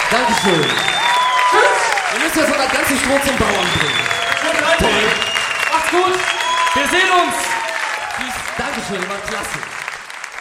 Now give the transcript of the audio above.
Dankeschön. Wir müssen jetzt noch das ganze Stroh zum Bauern bringen. Toll. Macht's gut. Wir sehen uns. Dankeschön, war klasse.